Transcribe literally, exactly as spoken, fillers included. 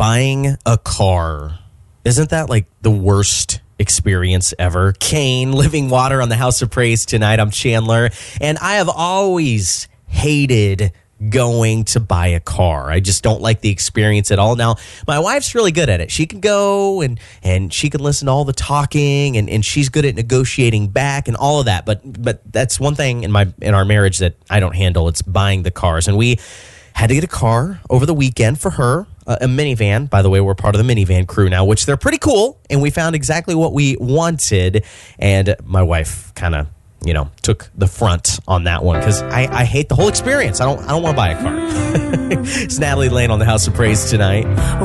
buying a car. Isn't that like the worst experience ever? Kane, Living Water on the House of Praise tonight. I'm Chandler, and I have always hated going to buy a car. I just don't like the experience at all. Now, my wife's really good at it. She can go and and she can listen to all the talking, and, and she's good at negotiating back and all of that. But but that's one thing in my in our marriage that I don't handle. It's buying the cars. And we had to get a car over the weekend for her, a, a minivan. By the way, we're part of the minivan crew now, which they're pretty cool. And we found exactly what we wanted. And my wife kind of, you know, took the front on that one because I, I hate the whole experience. I don't I don't want to buy a car. It's Natalie Lane on the House of Praise tonight.